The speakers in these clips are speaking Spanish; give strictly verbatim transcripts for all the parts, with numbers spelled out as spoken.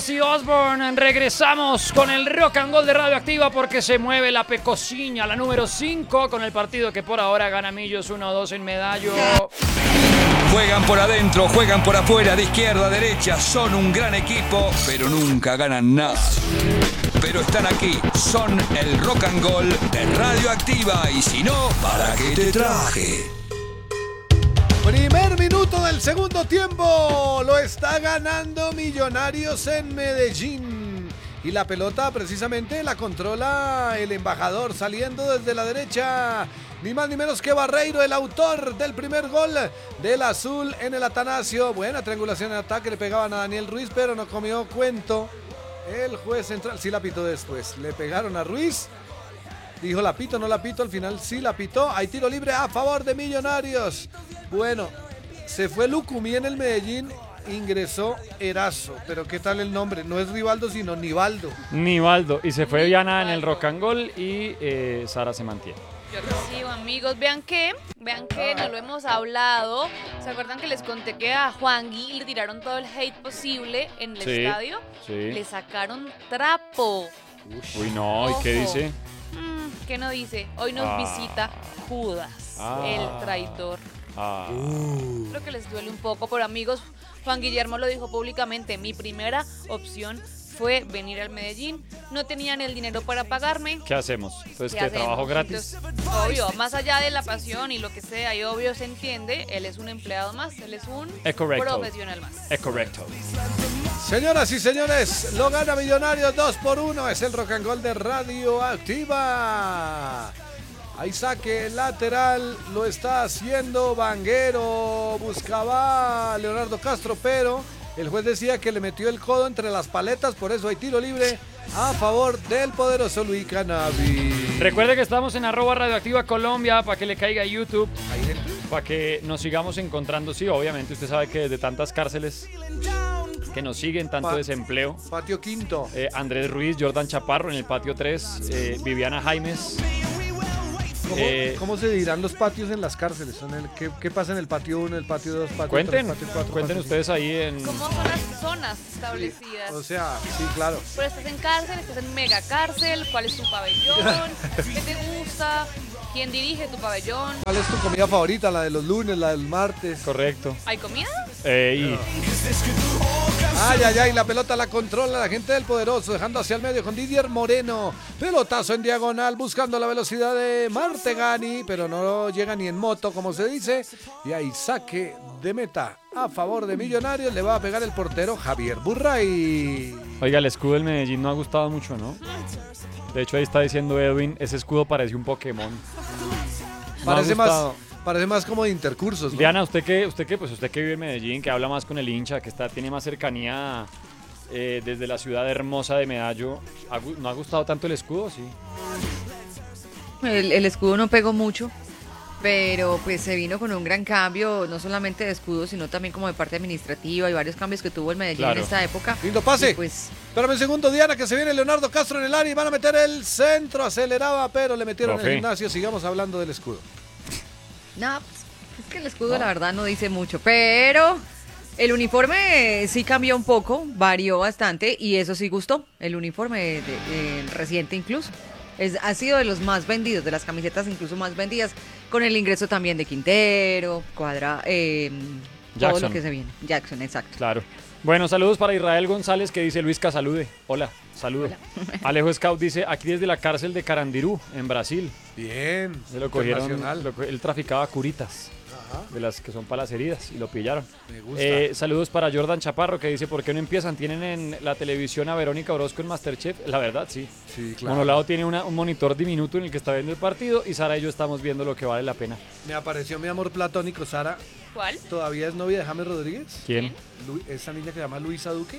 Ozzy Osbourne. Regresamos con el Rock and Roll de Radioactiva porque se mueve la pecociña, la número cinco, con el partido que por ahora gana Millos uno dos en Medallo. Juegan por adentro, juegan por afuera, de izquierda a derecha. Son un gran equipo, pero nunca ganan nada. Pero están aquí, son el Rock and Roll de Radioactiva. Y si no, ¿para qué te traje? Primer minuto del segundo tiempo. Lo está ganando Millonarios en Medellín. Y la pelota precisamente la controla el embajador saliendo desde la derecha. Ni más ni menos que Barreiro, el autor del primer gol del azul en el Atanasio. Buena triangulación en ataque, le pegaban a Daniel Ruiz, pero no comió cuento. El juez central sí la pitó después. Le pegaron a Ruiz. Dijo la pito, no la pito, al final sí la pitó. Hay tiro libre a favor de Millonarios. Bueno, se fue Lucumí en el Medellín, ingresó Erazo. Pero ¿qué tal el nombre? No es Rivaldo, sino Nivaldo. Nivaldo. Y se fue Diana en el Rock and Roll y eh, Sara se mantiene. Yo recibo, amigos. Vean que, vean que no lo hemos hablado. ¿Se acuerdan que les conté que a Juangui le tiraron todo el hate posible en el sí, estadio? Sí. Le sacaron trapo. Uy, no, ¿y qué Ojo. dice? Mm, ¿Qué no dice? Hoy nos Ah. visita Judas, Ah. el traidor. Ah. Creo que les duele un poco, pero amigos, Juan Guillermo lo dijo públicamente. Mi primera opción fue venir al Medellín. No tenían el dinero para pagarme. ¿Qué hacemos? Entonces, ¿Qué ¿qué? hacemos? ¿Trabajo gratis? Entonces, obvio, más allá de la pasión y lo que sea, y obvio se entiende, él es un empleado más, él es un Es correcto. profesional más. Es correcto. Señoras y señores, lo gana Millonarios dos por uno. Es el Rock and Roll de Radioactiva. Ahí saque lateral, lo está haciendo Vanguero. Buscaba a Leonardo Castro, pero el juez decía que le metió el codo entre las paletas. Por eso hay tiro libre a favor del poderoso Luis Cannabis. Recuerde que estamos en arroba Radioactiva Colombia para que le caiga a YouTube, para que nos sigamos encontrando. Sí, obviamente, usted sabe que desde tantas cárceles que nos siguen, tanto Pa- desempleo. Patio Quinto. Eh, Andrés Ruiz, Jordan Chaparro en el patio tres, eh, Viviana Jaimes. ¿Cómo, Eh, cómo se dirán los patios en las cárceles? ¿Son el, ¿qué, ¿Qué pasa en el patio uno, el patio dos, patio Cuenten, tres, patio cuatro? cuenten patio ustedes ahí en... ¿Cómo son las zonas establecidas? cinco? O sea, sí, claro. Pero estás en cárcel, estás en mega cárcel, ¿cuál es tu pabellón? ¿Qué te gusta? ¿Quién dirige tu pabellón? ¿Cuál es tu comida favorita? ¿La de los lunes, la del martes? Correcto. ¿Hay comida? Eh, y Ay, ay, ay, la pelota la controla la gente del poderoso, dejando hacia el medio con Didier Moreno. Pelotazo en diagonal, buscando la velocidad de Martegani, pero no llega ni en moto, como se dice. Y ahí saque de meta a favor de Millonarios, le va a pegar el portero Javier Burray. Oiga, el escudo del Medellín no ha gustado mucho, ¿no? De hecho, ahí está diciendo Edwin, ese escudo parece un Pokémon. No ha Parece más, gustado. parece más como de intercursos, ¿no? Diana, ¿usted qué, usted qué, pues usted que vive en Medellín, que habla más con el hincha, que está, tiene más cercanía eh, desde la ciudad hermosa de Medallo, ¿ha gu- ¿no ha gustado tanto el escudo? Sí. El, el escudo no pegó mucho, pero pues se vino con un gran cambio, no solamente de escudo, sino también como de parte administrativa y varios cambios que tuvo el Medellín Claro. en esta época. Lindo pase. Y, pues Espérame un segundo, Diana, que se viene Leonardo Castro en el área y van a meter el centro. Aceleraba, pero le metieron en Profe. el gimnasio. Sigamos hablando del escudo. no, pues, es que el escudo la verdad no dice mucho, pero el uniforme sí cambió un poco, varió bastante y eso sí gustó, el uniforme de- de- el reciente incluso. Es, ha sido de los más vendidos, de las camisetas incluso más vendidas, con el ingreso también de Quintero, Cuadra, eh, todo Jackson. lo que se viene. Jackson, exacto. Claro. Bueno, saludos para Israel González, que dice Luisca, salude. Hola, saludo. Alejo Scout dice, aquí desde la cárcel de Carandirú, en Brasil. Bien. Se lo cogieron, internacional. lo co- él traficaba curitas, Ajá, de las que son para las heridas, y lo pillaron. me gusta. Eh, saludos para Jordan Chaparro, que dice, ¿por qué no empiezan? ¿Tienen en la televisión a Verónica Orozco en Masterchef? La verdad, sí. sí, claro. Monolado tiene una- un monitor diminuto en el que está viendo el partido, y Sara y yo estamos viendo lo que vale la pena. Me apareció mi amor platónico, Sara. ¿Cuál? ¿Todavía es novia de James Rodríguez? ¿Quién? Lu- Esa niña que se llama Luisa Duque.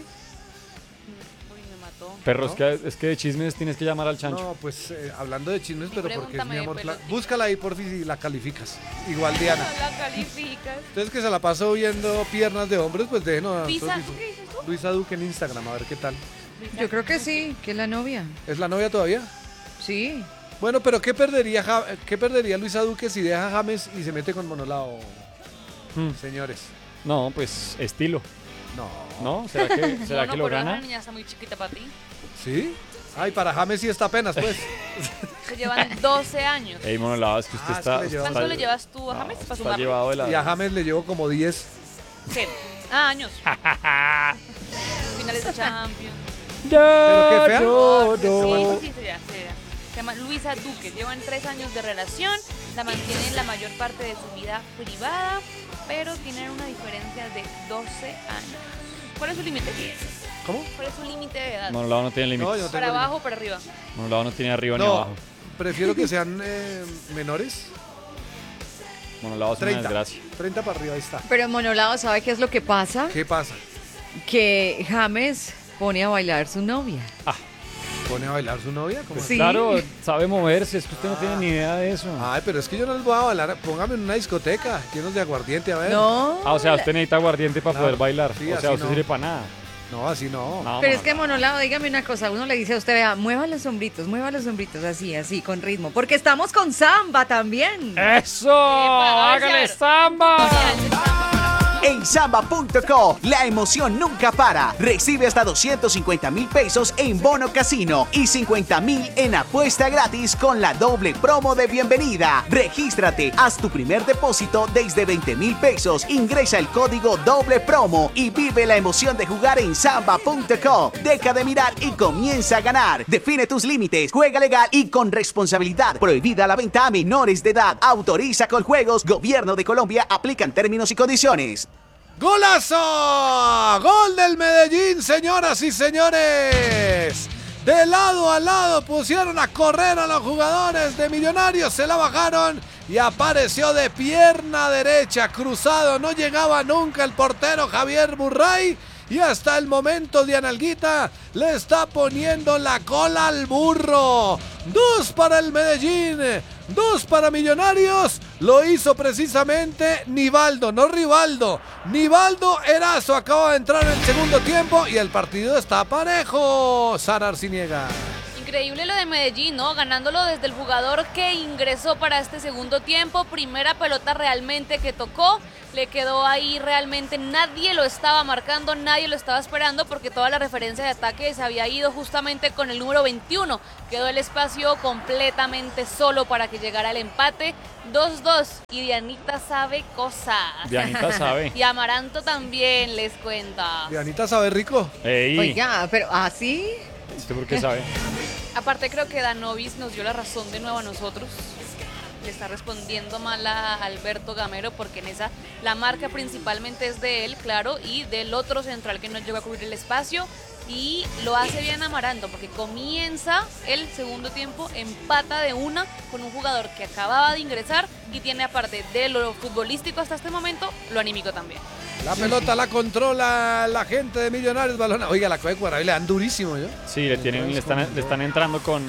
Uy, me mató. Perro, ¿No? es, que, es que de chismes tienes que llamar al chancho. No, pues eh, hablando de chismes, Y pero porque es mi pregúntame de amor pla- pelotica. Búscala ahí por si la calificas. Igual Diana. No la calificas. Entonces que se la pasó viendo piernas de hombres, pues déjenos a Luisa, nosotros. ¿qué dices tú? Luisa Duque en Instagram, a ver qué tal. Yo creo que sí, que es la novia. ¿Es la novia todavía? Sí. Bueno, pero ¿qué perdería, Ja- qué perdería Luisa Duque si deja a James y se mete con Monolao, Hmm. señores? No, pues estilo. No. ¿No? ¿Será que, será no, que no, lo pero gana? La niña está muy chiquita para ti. ¿Sí? Ay, para James sí está apenas, pues. Se llevan doce años. Ey, Monolado, es que usted Ah, es está... que le lleva- ¿Cuánto está- le llevas tú a James no, para está sumarlo? llevado de la... Y a James le llevo como diez. Cero. Ah, años. Finales de Champions. Pero qué fea. No, Sí, no. sí, sí, ya, sí, ya. Se llama Luisa Duque. Llevan tres años de relación. La mantienen la mayor parte de su vida privada, pero tienen una diferencia de doce años. ¿Cuál es su límite? ¿Cómo? ¿Cuál es su límite de edad? Monolado no tiene No, límites. yo no tengo ¿Para límite. abajo o para arriba? Monolado no tiene arriba ni No, abajo. prefiero que sean eh, menores. Monolado es una treinta. desgracia. treinta para arriba, ahí está. Pero Monolado, ¿sabe qué es lo que pasa? ¿Qué pasa? Que James pone a bailar su novia. ¿Pone a bailar su novia? ¿Cómo? Sí. Claro, sabe moverse, es que usted no tiene ni idea de eso. Ay, pero es que yo no les voy a bailar. Póngame en una discoteca, llenos de aguardiente, a ver. No. Ah, o sea, usted necesita aguardiente para Claro. poder bailar. Sí, o así sea, usted no. sirve para nada. No, así no. No, Pero es que Monolado. Monolado, dígame una cosa, uno le dice a usted, vea, mueva los hombritos, mueva los hombritos, así, así, con ritmo, porque estamos con samba también. ¡Eso! Epa, ¡Hágale a ver. samba! En samba punto co, la emoción nunca para. Recibe hasta doscientos cincuenta mil pesos en bono casino y cincuenta mil en apuesta gratis con la doble promo de bienvenida. Regístrate, haz tu primer depósito desde veinte mil pesos, ingresa el código doble promo y vive la emoción de jugar en samba punto co. Deja de mirar y comienza a ganar. Define tus límites, juega legal y con responsabilidad. Prohibida la venta a menores de edad. Autoriza con juegos. Gobierno de Colombia. Aplican términos y condiciones. ¡Golazo! ¡Gol del Medellín, señoras y señores! De lado a lado pusieron a correr a los jugadores de Millonarios, se la bajaron y apareció de pierna derecha, cruzado, no llegaba nunca el portero Javier Burray. Y hasta el momento Dianalguita le está poniendo la cola al burro. Dos para el Medellín, dos para Millonarios. Lo hizo precisamente Nivaldo, no Rivaldo. Nivaldo Erazo acaba de entrar en el segundo tiempo y el partido está parejo. Sara Arciniega. Increíble lo de Medellín, ¿no? Ganándolo desde el jugador que ingresó para este segundo tiempo. Primera pelota realmente que tocó. Le quedó ahí realmente, nadie lo estaba marcando, nadie lo estaba esperando porque toda la referencia de ataque se había ido justamente con el número veintiuno. Quedó el espacio completamente solo para que llegara el empate. dos dos y Dianita sabe cosas. Dianita sabe. Y Amaranto también les cuenta. Dianita sabe rico. Ey, Oiga, pero así, ¿usted por qué sabe? Aparte creo que Danovis nos dio la razón de nuevo a nosotros. Le está respondiendo mal a Alberto Gamero porque en esa la marca principalmente es de él, claro, y del otro central que no llegó a cubrir el espacio. Y lo hace bien Amaranto porque comienza el segundo tiempo, empata de una con un jugador que acababa de ingresar y tiene aparte de lo futbolístico hasta este momento, lo anímico también. La pelota la controla la gente de Millonarios. Balón. Oiga, la coge Cuadrado y le dan durísimo, ¿yo? Sí, le, tienen, le, están, le están entrando con,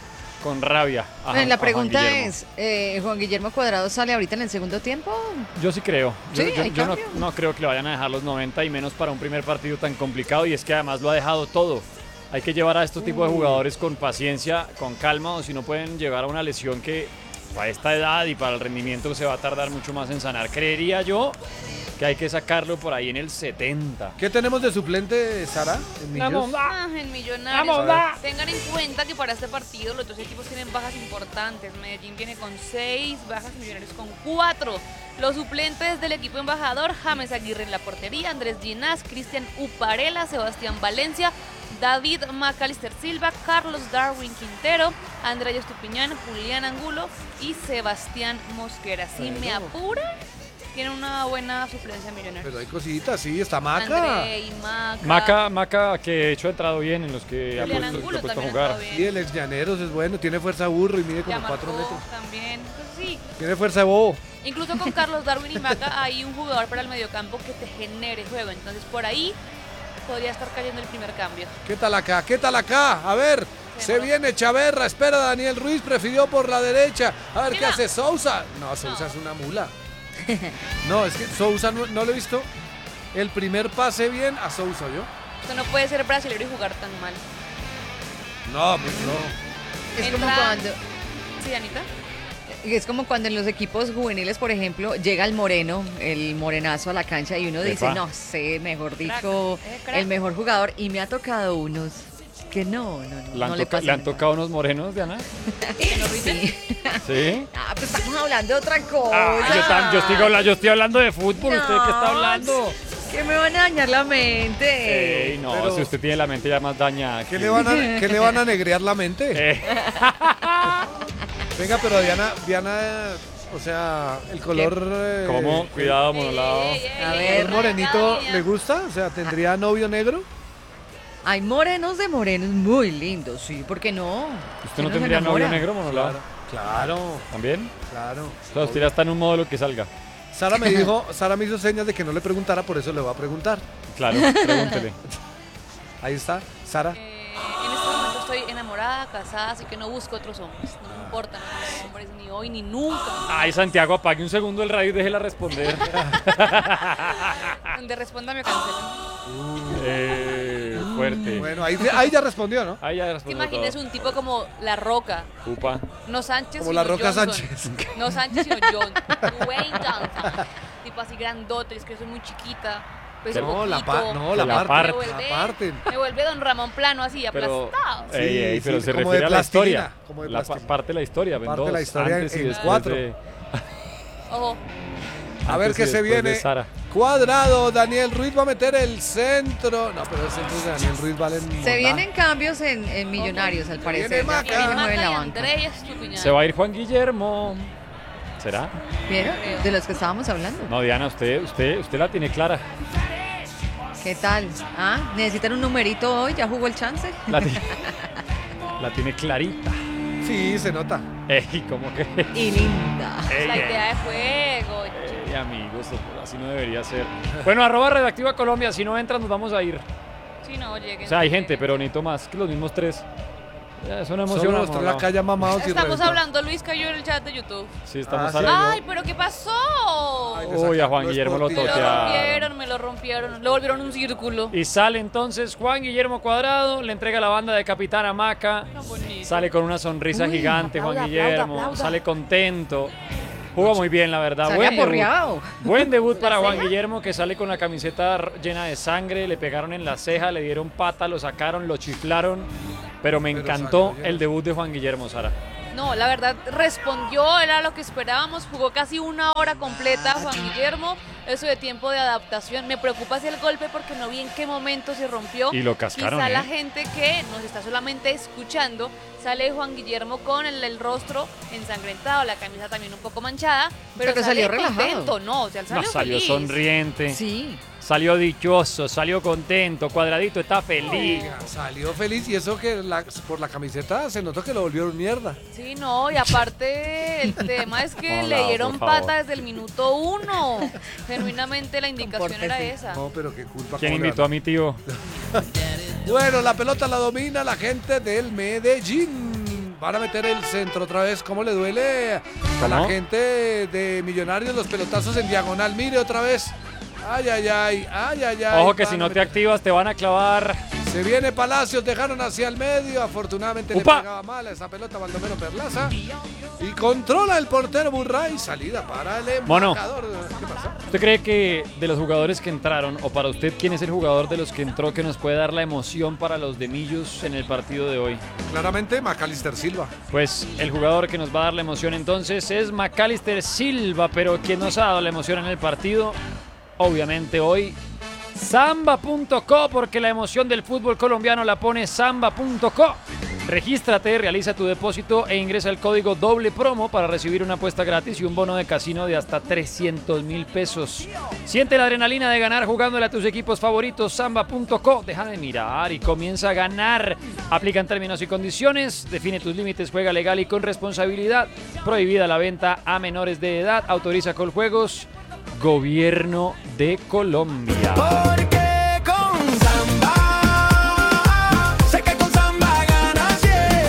con rabia. a Bueno, Juan- la a Juan pregunta Guillermo. es, eh, ¿Juan Guillermo Cuadrado sale ahorita en el segundo tiempo? Yo sí creo. Yo, Sí, yo- hay yo no, cambio. no creo que le vayan a dejar los noventa y menos para un primer partido tan complicado y es que además lo ha dejado todo. Hay que llevar a estos tipos de jugadores con paciencia, con calma o si no pueden llevar a una lesión que a esta edad y para el rendimiento se va a tardar mucho más en sanar. Creería yo que hay que sacarlo por ahí en el setenta. ¿Qué tenemos de suplente, Sara? En Millos? Ah, en Millonarios. ¡Vamos, va! Tengan en cuenta que para este partido los dos equipos tienen bajas importantes. Medellín viene con seis bajas, Millonarios con cuatro. Los suplentes del equipo embajador: James Aguirre en la portería, Andrés Ginás, Cristian Uparela, Sebastián Valencia, David Macalister Silva, Carlos Darwin Quintero, Andrea Estupiñán, Julián Angulo y Sebastián Mosquera. Si me apura, tiene una buena suplencia Millonarios. Pero hay cositas, sí, está Maca. André y Maca. Maca, Maca, que de hecho ha entrado bien en los que ha Julián puesto, Angulo lo ha puesto a también jugar. ha estado Sí, bien. el ex Llaneros es bueno, tiene fuerza burro y mide como Ya cuatro marcó metros. también. Pues sí, Tiene fuerza de bobo. incluso con Carlos Darwin y Maca hay un jugador para el mediocampo que te genere juego. Entonces por ahí podría estar cayendo el primer cambio. ¿Qué tal acá? ¿Qué tal acá? A ver, se demoró. viene Chaverra, espera Daniel Ruiz, prefirió por la derecha. A ver qué Mira. hace Sousa. No, Sousa es una mula. No, es que Sousa no, no lo he visto. El primer pase bien a Sousa, ¿yo? Usted no puede ser brasileño y jugar tan mal. No, pues no. Es como Entra- cuando... ¿Sí, Anita? Es como cuando en los equipos juveniles, por ejemplo, llega el moreno, el morenazo a la cancha y uno dice, Epa. no sé, mejor dicho, Crack, eh, crack. el mejor jugador. Y me ha tocado unos que no, no, no. ¿Le han, no le, toca- pasa ¿le han nada. tocado unos morenos, Diana? Sí. ¿Sí? Ah, pues estamos hablando de otra cosa. Ah, yo, tam- yo, estoy, habla- yo estoy hablando de fútbol, ¿usted qué está No, hablando? Que me van a dañar la mente. Ey, no, pero- si usted tiene la mente ya más dañada. ¿Qué que- le van a, qué le van a negrear la mente? Eh, Venga, pero Diana, Diana, eh, o sea, el color... eh, ¿Cómo? Cuidado, monolado. Ey, ey, ey, A ey, ver. ¿El morenito niña. le gusta? O sea, ¿tendría novio negro? Hay morenos de morenos muy lindos, sí, ¿por qué no? ¿Usted no se tendría novio enamora? negro, monolado? Claro, ¿También? claro. O sea, usted ya está en un módulo que salga. Sara me dijo, Sara me hizo señas de que no le preguntara, por eso le voy a preguntar. Claro, pregúntele. Ahí está, Sara. Eh, en este momento estoy enamorada, casada, así que no busco otros hombres. No me importan otros hombres, ni hoy ni nunca. Ay, Santiago, apague un segundo el radio y déjela responder. Donde responda me cancelan. eh, fuerte. Bueno, ahí, ahí ya respondió, ¿no? Ahí ya ¿Te respondió imaginas todo. un tipo como La Roca? Upa. No Sánchez, Como sino La Roca Johnson. Sánchez. No Sánchez, sino John. Dwayne Johnson. Tipo así grandote, es que yo soy muy chiquita. Peso No, la, pa- poquito. no, la, Que la parte, parte. Me vuelve, la parte. me vuelve Don Ramón Plano así, Pero, aplastado. ey, ey, Sí, pero sí, se como refiere de a la historia. plastilina, como de la pa- plastilina. parte de la historia, ven Parte de dos, la historia antes y en después cuatro. de- Ojo. A ver antes qué y se después de viene. Sara. Cuadrado, Daniel Ruiz va a meter el centro. No, pero el centro de Daniel Ruiz vale en Se mondá. vienen cambios en, en Millonarios, al parecer. viene Ya Maca. quién se mueve en la Maca y banca. Andrés Estupiñán. Se va a ir Juan Guillermo. ¿Será? ¿Vieron? De los que estábamos hablando. No, Diana, usted, usted, usted la tiene clara. ¿Qué tal? ¿Ah? ¿Necesitan un numerito hoy? ¿Ya jugó el chance? La, ti- la tiene clarita. Sí, se nota. Ey, ¿cómo que? Y linda. Ey, La ey. idea de juego. Ey, amigos, así no debería ser. Bueno, arroba Redactiva Colombia, si no entran nos vamos a ir. Sí, no, lleguen. O sea, hay gente, lleguen. pero necesito más que los mismos tres. Ya, eso no emociona. Solo los tres no, no. acá ya mamados y Estamos reventados. hablando, Luis cayó en el chat de YouTube. Sí, estamos Ah, sí. hablando. Ay, pero ¿qué pasó? Ay, Uy, a Juan No es Guillermo por lo ti. Me lo totearon. rompieron, me lo rompieron. Lo volvieron un círculo. Y sale entonces Juan Guillermo Cuadrado, le entrega la banda de Capitán a Maca. Tan bonito. Sale con una sonrisa Uy, gigante Juan aplauda, Guillermo, aplauda, aplauda. sale contento. Jugó muy bien, la verdad. Sale Buen debut. aporreado. Buen debut para Juan Guillermo, que sale con la camiseta r- llena de sangre, le pegaron en la ceja, le dieron pata, lo sacaron, lo chiflaron. Pero me Pero encantó salió, el debut de Juan Guillermo, Sara. No, la verdad respondió, era lo que esperábamos, jugó casi una hora completa Juan Guillermo, eso de tiempo de adaptación, me preocupa si el golpe porque no vi en qué momento se rompió. Y lo cascaron, Quizá ¿eh? la gente que nos está solamente escuchando, sale Juan Guillermo con el, el rostro ensangrentado, la camisa también un poco manchada, pero, Pero sale salió relajado. contento, no, o sea, él No, salió, salió feliz. sonriente, Sí. salió dichoso, salió contento, Cuadradito está feliz. Salió feliz y eso que la- por la camiseta se notó que lo volvieron mierda. Sí, no, y aparte el tema es que Hola, le dieron por favor. pata desde el minuto uno. Genuinamente la indicación era Compórtese. esa. No, pero qué culpa. ¿Quién ¿cómo le invitó a van mi tío? Bueno, la pelota la domina la gente del Medellín. Van a meter el centro otra vez. ¿Cómo le duele a la ¿Cómo? gente de Millonarios los pelotazos en diagonal? Mire otra vez. Ay, ay, ay, ay, ay, ay. Ojo que Van si a no te meter- activas te van a clavar. Se viene Palacios, dejaron hacia el medio. Afortunadamente ¡Upa! le pegaba mal a esa pelota Baldomero Perlaza. Y controla el portero Burray. Salida para el Mono. embajador. ¿Qué pasó? ¿Usted cree que de los jugadores que entraron, o para usted, quién es el jugador de los que entró que nos puede dar la emoción para los de Millos en el partido de hoy? Claramente Macalister Silva. Pues el jugador que nos va a dar la emoción entonces es Macalister Silva, pero quien nos ha dado la emoción en el partido, obviamente hoy, Samba punto co, porque la emoción del fútbol colombiano la pone Samba punto co. Regístrate, realiza tu depósito e ingresa el código doble promo para recibir una apuesta gratis y un bono de casino de hasta trescientos mil pesos. Siente la adrenalina de ganar jugándole a tus equipos favoritos. Samba punto co. Deja de mirar y comienza a ganar. Aplican términos y condiciones. Define tus límites. Juega legal y con responsabilidad. Prohibida la venta a menores de edad. Autoriza Coljuegos. Gobierno de Colombia. Porque con Samba, sé que con Samba ganas, yeah. Amigos de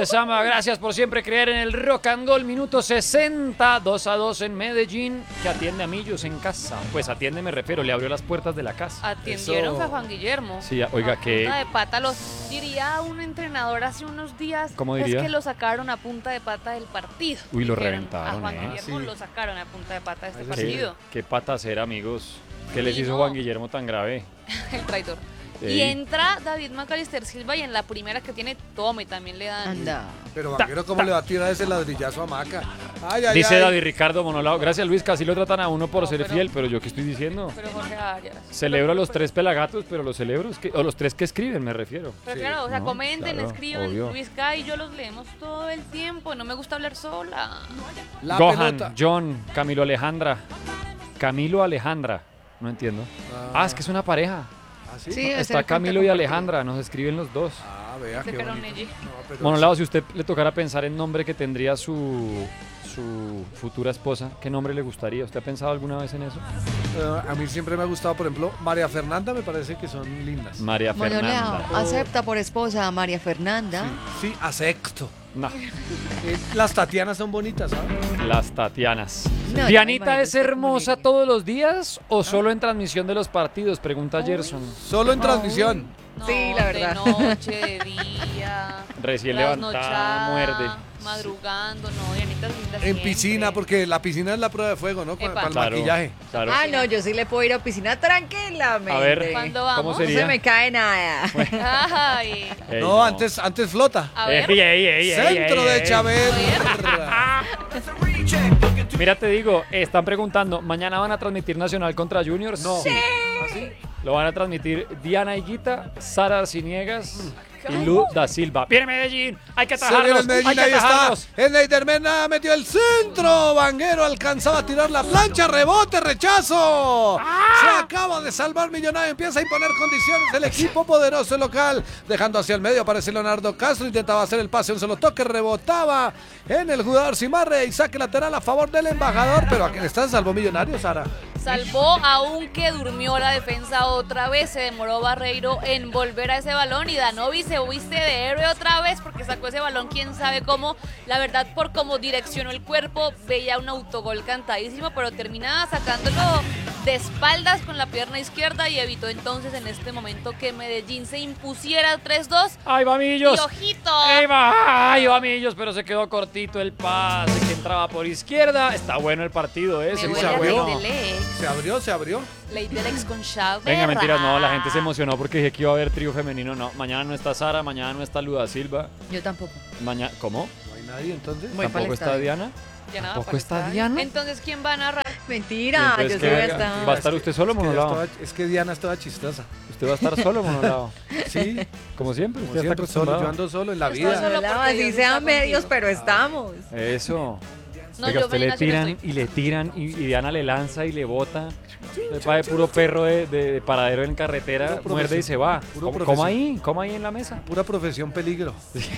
Samba, gracias por siempre creer en el Rock and Roll. Minuto sesenta, dos a dos en Medellín, que atiende a Millos en casa. Pues atiende, me refiero, le abrió las puertas de la casa. Atendieron Eso. a Juan Guillermo. Sí, oiga, a que- punta de pata los diría un entrenador hace unos días. ¿Cómo diría? Es que lo sacaron a punta de pata del partido. Uy, lo Dijeron, reventaron, A Juan ¿eh? Guillermo Ah, sí. lo sacaron a punta de pata de este Eso ¿Qué, partido. qué patacera, amigos. ¿Qué les Sí, hizo no. Juan Guillermo tan grave? El traidor. Ey. Y entra David Macalister Silva y en la primera que tiene tome también le dan. Anda. Pero Vanguero, ¿cómo le va a tirar ese ladrillazo a Maca? Ay, ay, Dice ay. David Ricardo Monolao. Gracias, Luis. Casi lo tratan a uno por No, ser pero- fiel, pero yo qué estoy diciendo. Pero Jorge Arias. Celebro a los tres pelagatos, pero los celebro, es que- o los tres que escriben, me refiero. Pero Sí, claro, o sea, no, comenten, claro, escriban. obvio. Luis K y yo los leemos todo el tiempo. No me gusta hablar sola. La Gohan, pelota. John, Camilo Alejandra. Camilo Alejandra. No entiendo. Ah, es que es una pareja. ¿Ah, sí? Sí, debe Está ser Camilo y cuenta Alejandra, nos escriben los dos. Ah, vea, Se qué quedaron bonito. allí. No, pero Monolao, si usted le tocara pensar en nombre que tendría su, su futura esposa, ¿qué nombre le gustaría? ¿Usted ha pensado alguna vez en eso? eh, a mí siempre me ha gustado, por ejemplo, María Fernanda, me parece que son lindas. María Monolao Fernanda. acepta por esposa a María Fernanda. Sí, acepto. No, Eh, las Tatianas son bonitas, ¿sabes? las Tatianas. No, yo ¿Dianita me imagino es usted hermosa como- todos los días o solo en transmisión de los partidos? Pregunta Gerson. Solo en transmisión. No, Sí, la verdad. De noche, de día. Recién levantada, trasnochada, muerde. Madrugando, no, Dianita es linda En siempre. piscina, porque la piscina es la prueba de fuego, ¿no? Con- Epa. Para el Claro, maquillaje. claro. Ah, no, yo sí le puedo ir a piscina tranquilamente. A ver, ¿Cuándo ¿cómo vamos? No sería? se me cae nada. Ay, Ey, No, antes, antes flota. a ver. Ey, ey, ey, ey, Centro ey, de ey. Chávez. Mira, te digo, están preguntando, ¿mañana van a transmitir Nacional contra Juniors? No. Sí. ¿Así? Lo van a transmitir Diana Higuita, Sara Arciniegas y Lu da Silva. ¡Viene Medellín! ¡Hay que Se viene atajarlos! el Medellín, ¡Hay que ahí está. atajarlos! En Eidermena metió el centro. Vanguero alcanzaba a tirar la plancha. Rebote, rechazo. Se acaba de salvar Millonario. Empieza a imponer condiciones el equipo poderoso local. Dejando hacia el medio aparece Leonardo Castro. Intentaba hacer el pase. Un solo toque. Rebotaba en el jugador Simarre. Y saque lateral a favor del embajador. Pero ¿a quién está? Salvó Millonario, Sara. Salvó, aunque durmió la defensa otra vez. Se demoró Barreiro en volver a ese balón. Y Danovi se viste de héroe otra vez porque sacó ese balón, quién sabe cómo. La verdad, por cómo direccionó el cuerpo, veía un autogol cantadísimo, pero terminaba sacándolo de espaldas con la pierna izquierda y evitó entonces en este momento que Medellín se impusiera tres dos. ¡Ahí va Millos! Y ojito. ¡Ahí va! ¡Ahí va Millos! Pero se quedó cortito el pase que entraba por izquierda. Está bueno el partido, ¿eh? Me Se huele puso a abrió. bueno. Ley del ex. Se abrió, se abrió. Ley del ex con Chávez. Venga, mentiras, no, la gente se emocionó porque dije que iba a haber trío femenino. No, mañana no está Sara, mañana no está Luda Silva. Yo tampoco. Mañana, ¿cómo? No hay nadie entonces. Voy para el ¿Tampoco está estadio. Diana? Ya nada, ¿Tampoco para el está estadio. Diana? Entonces, ¿quién va a narrar? Mentira, Entonces, yo sí ¿qué? voy a ¿Va a estar. estar usted solo, Es que, ella Monolao? estaba- es que Diana estaba chistosa. ¿Usted va a estar solo, Monolao? Sí, Como siempre, como usted está siempre, solo. Yo acostumbrado. ando solo en la Estoy vida. solo. Monolao, porque Dios así está sean medios, contigo. pero estamos. Eso. No, Oiga, yo usted le mañana sí no tiran estoy. y le tiran y, y Diana le lanza y le bota. Le pague puro perro de, de- de paradero en carretera, Puro muerde y se profesión. va. Puro ¿Cómo, profesión. cómo ahí? ¿Cómo ahí en la mesa? Pura profesión peligro.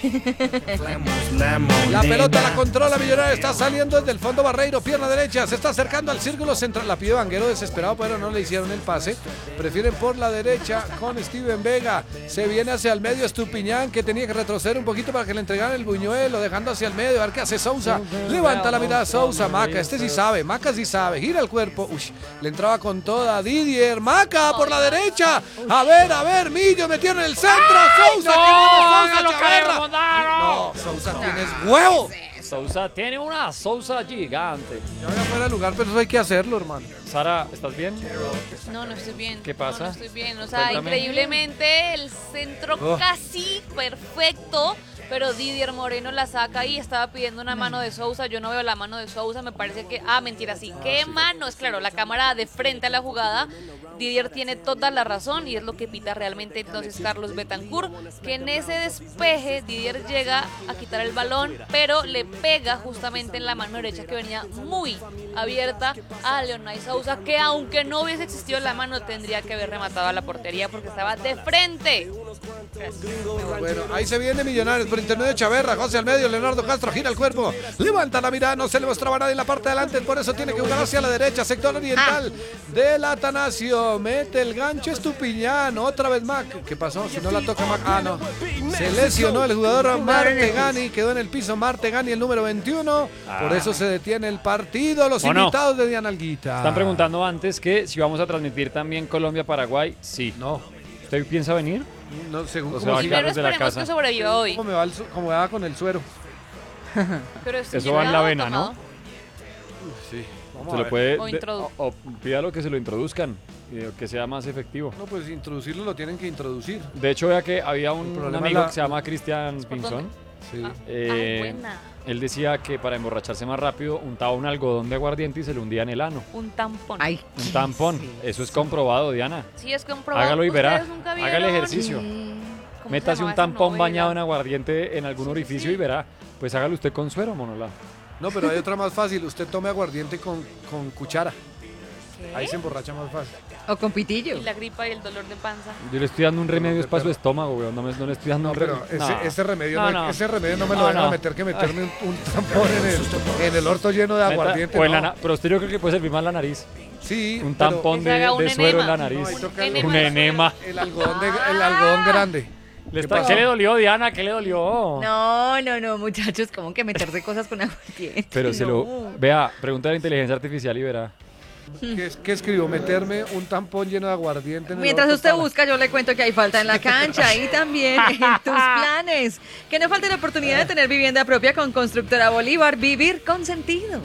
La pelota la controla Millonario, está saliendo desde el fondo Barreiro, pierna derecha, se está acercando al círculo central, la pide Vanguero desesperado, pero no le hicieron el pase, prefieren por la derecha con Steven Vega, se viene hacia el medio Estupiñán, que tenía que retroceder un poquito para que le entregaran el buñuelo, dejando hacia el medio, a ver qué hace Sousa, levanta la mirada Sousa, Maca, este sí sabe, Maca sí sabe, gira el cuerpo, uy, le entraba con toda Didier, Maca por la derecha, a ver, a ver, Millo metieron en el centro, Sousa, no! qué bueno, ¡Hágalo, Sousa, Chavarra. Carlos Mondaro! No, Sousa, tienes huevo. Sousa tiene una Sousa gigante. Ya voy a fuera de lugar, pero eso hay que hacerlo, hermano. Sara, ¿estás bien? No, no estoy bien. ¿Qué pasa? No, no estoy bien. O sea, Cuéntame. increíblemente el centro Oh. casi perfecto. Pero Didier Moreno la saca y estaba pidiendo una mano de Sousa. Yo no veo la mano de Sousa. Me parece que. Ah, mentira, sí. ¿Qué mano? Es claro, la cámara de frente a la jugada. Didier tiene toda la razón y es lo que pita realmente entonces Carlos Betancourt. Que en ese despeje Didier llega a quitar el balón, pero le pega justamente en la mano derecha que venía muy abierta a Leonay Sousa. Que aunque no hubiese existido la mano, tendría que haber rematado a la portería porque estaba de frente. Bueno, ahí se viene Millonarios por intermedio de Chaverra, José al medio, Leonardo Castro gira el cuerpo, levanta la mirada, no se le mostraba nadie en la parte de adelante, por eso tiene que jugar hacia la derecha, sector oriental del Atanasio, mete el gancho Estupiñán, otra vez Mac, ¿qué pasó? Si no la toca Mac, ah no, se lesionó el jugador Martegani, quedó en el piso Martegani, el número veintiuno, por eso se detiene el partido, los ¿O no? invitados de Diana Alguita. Están preguntando antes que si vamos a transmitir también Colombia-Paraguay. Sí. No, ¿Usted piensa venir? no, según O sea, cómo, va a quedar Primero desde la esperemos casa. que sobreviva hoy. cómo me va el su- cómo me va con el suero. Pero es Eso va en la inyectado o vena, tomado. ¿no? Sí, vamos Se a lo ver. puede. O de- introdu- o, o pídalo que se lo introduzcan. Y que sea más efectivo. No, pues introducirlo lo tienen que introducir. De hecho, vea que había un, El un problema amigo es la- que se llama Cristian por Pinzón. dónde? Sí. Ah, Eh, ay, buena. Él decía que para emborracharse más rápido untaba un algodón de aguardiente y se lo hundía en el ano. Un tampón. Ay, Un tampón. Eso es comprobado, Diana. Sí, es comprobado. Hágalo y verá. ¿Ustedes nunca Haga el vieron? ejercicio. ¿Cómo se Métase llamaba un esa tampón novela? bañado en aguardiente en algún Sí, orificio sí. y verá. Pues hágalo usted con suero, monola. No, pero hay otra más fácil. Usted tome aguardiente con, con cuchara. ¿Qué? Ahí se emborracha más fácil. o con pitillo. Y la gripa y el dolor de panza. Yo le estoy dando un remedio de es para su perro. estómago, weón. No, me, no le estoy dando No, un pero remedio. ese, ese remedio No, no, no. ese remedio no me lo No, van a no. meter que meterme un, un tampón en el, en el orto lleno de aguardiente. o en la no. na- pero usted yo creo que puede servir más la nariz. Sí, Un pero tampón Que se de, haga un de suero en enema. la nariz. No, ahí toca Un el, un enema. el algodón, de, el algodón grande. Le ¿Qué está- pasó? ¿Qué le dolió, Diana? ¿Qué le dolió? No, no, no, muchachos, como que meterse cosas con aguardiente. Pero se No. lo. Vea, pregunta a la inteligencia artificial y verá. ¿Qué, qué escribo? Meterme un tampón lleno de aguardiente en el Mientras orto usted para- busca, yo le cuento que hay falta en la cancha y también en tus planes. Que no falte la oportunidad de tener vivienda propia con Constructora Bolívar. Vivir con sentido.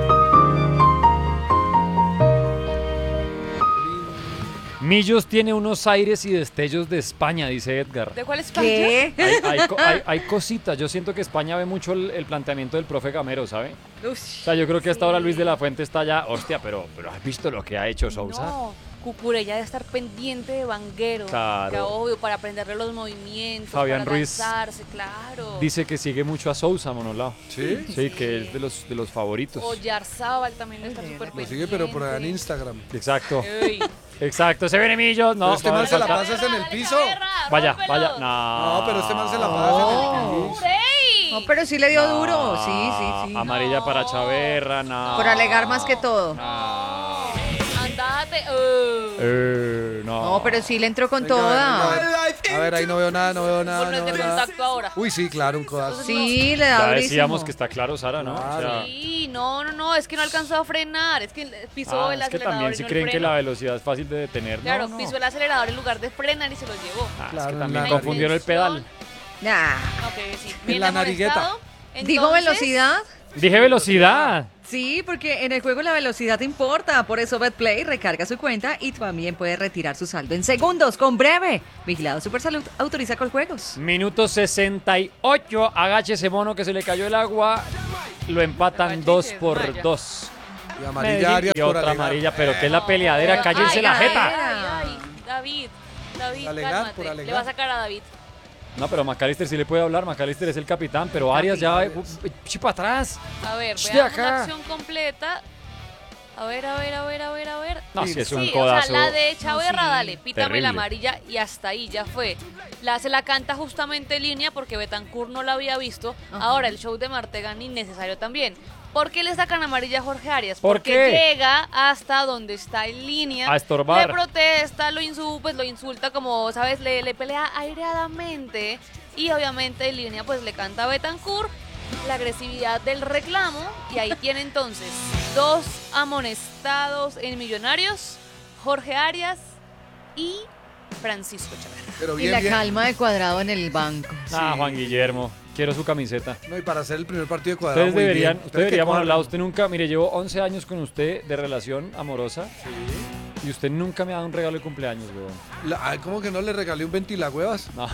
Millos tiene unos aires y destellos de España, dice Edgar. ¿De cuál España? ¿Qué? Hay, hay co- hay- hay cositas. Yo siento que España ve mucho el, el planteamiento del profe Gamero, ¿sabe? O sea, yo creo que hasta ahora Luis de la Fuente está ya. Hostia, pero, pero ¿has visto lo que ha hecho Sousa? No, Cucurella debe estar pendiente de Vanguero. Claro. Que obvio, para aprenderle los movimientos, Fabián para Ruiz lanzarse, claro. Dice que sigue mucho a Sousa, Monolao. ¿Sí? Sí, que es de los, de los favoritos. Oyarzábal también está súper Lo pendiente. sigue, pero por allá en Instagram. Exacto. Ey. Exacto, se viene Millos. No, Pero este man no, se la falta- pasa en el Dale, piso. Chaverra, Vaya, rómpelo. vaya. No. No, pero este man se la pasa en el piso. ¡Ey! No, pero sí le dio No, duro. Sí, sí, sí. Amarilla No. para Chaverra, no. Por alegar más que todo. No. Andate. uh. Eh, no. No, pero sí le entró con Venga, toda. a ver, venga, a ver. A ver, ahí no veo nada, no veo nada. Ponete No veo en nada. contacto ahora. Uy, sí, claro, un codazo. Sí, le da Ya durísimo. decíamos que está claro, Sara, ¿no? O Claro. sea, Sí, no, no, no, es que no alcanzó a frenar, es que pisó ah, el es que acelerador también y si no el creen que freno. la velocidad es fácil de detener. Claro, no, no. pisó el acelerador en lugar de frenar y se lo llevó. Ah, es Claro, que en también la confundieron el pedal. Nah. Ok, sí. En Viene la narigueta. amonestado. ¿Dijo Entonces, velocidad? Dije velocidad. Sí, porque en el juego la velocidad importa. Por eso BetPlay recarga su cuenta y también puede retirar su saldo en segundos con Breve. Vigilado Supersalud autoriza con juegos. Minuto sesenta y ocho. Agáchese, mono, que se le cayó el agua. Lo empatan Agáchese, dos por vaya. dos. Y amarilla Medellín Arias y por otra alegar. amarilla, pero que es la peleadera. Ay, Cállense la ay, jeta. Ay, ay, David, David, Alegar, cálmate. por alegar. Le va a sacar a David. No, pero McAllister sí le puede hablar. McAllister es el capitán, pero Arias ya va para atrás. A ver, Sh, de veamos acá. la acción completa. A ver, a ver, a ver, a ver, a ver. No, sí, es Sí, un o codazo. sea, la de Chaverra, Sí. dale, pítame Terrible. la amarilla y hasta ahí ya fue. La se la canta justamente en línea porque Betancourt no la había visto. Ajá. Ahora el show de Martegani innecesario también. ¿Por qué le sacan amarilla a Jorge Arias? ¿Por Porque qué? llega hasta donde está en línea. A estorbar. Le protesta, lo insulta, pues lo insulta como, ¿sabes? Le, le pelea aireadamente. Y obviamente en línea pues le canta a Betancourt la agresividad del reclamo. Y ahí tiene entonces dos amonestados en Millonarios, Jorge Arias y Francisco Chaverra. Pero Y bien, la bien. calma de Cuadrado en el banco. Ah, Juan Guillermo. Quiero su camiseta. No, y para hacer el primer partido de cuadrado. Ustedes muy deberían, bien. ustedes deberíamos que hablar. corren. Usted nunca, mire, llevo once años con usted de relación amorosa. Y usted nunca me ha dado un regalo de cumpleaños, weón. La- ay, ¿cómo que no le regalé un ventilahuevas? No,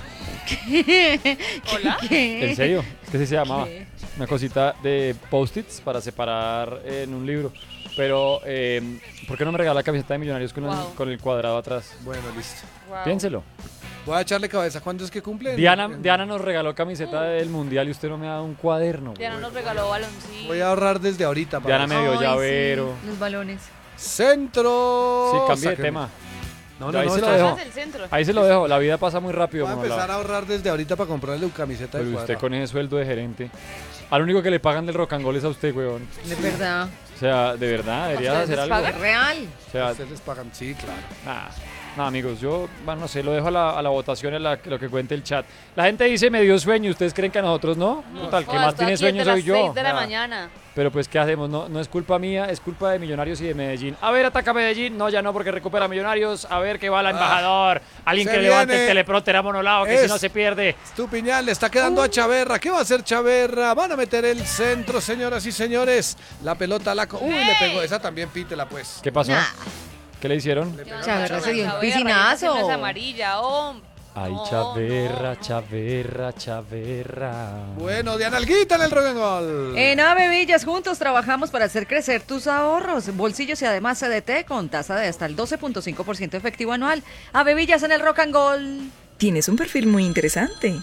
Hola. ¿Qué? en serio. Es que así se llamaba. ¿Qué? Una cosita de post-its para separar en un libro. Pero, eh, ¿por qué no me regala la camiseta de Millonarios con, Wow. el, con el cuadrado atrás? Bueno, listo. Wow. Piénselo. Voy a echarle cabeza. ¿Cuándo es que cumple? Diana, En- Diana nos regaló camiseta del mundial y usted no me ha dado un cuaderno. Diana weón. nos regaló baloncito. Voy a ahorrar desde ahorita. para Diana eso. me dio Ay, llavero. sí, los balones. Centro. Sí, cambié de Sáquenme. tema. No, Yo ahí no, se no, lo está- dejo. Del centro. Ahí se lo dejo. La vida pasa muy rápido. Voy a Monolao. empezar a ahorrar desde ahorita para comprarle una camiseta de Pero usted cuadra. con ese sueldo de gerente. Al único que le pagan del rock and roll es a usted, weón. De verdad. O sea, de verdad, deberías ¿Ustedes hacer les algo. pagan? Real. O sea, Ustedes les pagan, sí, claro. Nah, nah, amigos, yo, bueno, no sé, lo dejo a la, a la votación, a la- lo que cuente el chat. La gente dice me dio sueño, ¿ustedes creen que a nosotros no? Total, que Joder, más estoy tiene aquí sueño desde soy las yo. seis de la Ah, mañana. Pero pues, ¿qué hacemos? No, no es culpa mía, es culpa de Millonarios y de Medellín. A ver, ataca Medellín. No, ya no, porque recupera Millonarios. A ver, que va el embajador. Alguien se que levante el viene. teleprompter a Monolao, que Es- si no se pierde. Estupiñán le está quedando a Chaverra. ¿Qué va a hacer Chaverra? Van a meter el centro, señoras y señores. La pelota la... co- Uy, le pegó. Esa también pítela, pues. ¿Qué pasó? Nah. ¿Qué le hicieron? Chaverra se dio un Chaverra, piscinazo. esa es amarilla, oh. Ay, No, Chaverra, no. Chaverra, Chaverra. Bueno, Diana Alguita en el rock and roll. En Avevillas juntos trabajamos para hacer crecer tus ahorros, bolsillos y además C D T con tasa de hasta el doce punto cinco por ciento efectivo anual. Avevillas en el Rock and Roll. Tienes un perfil muy interesante.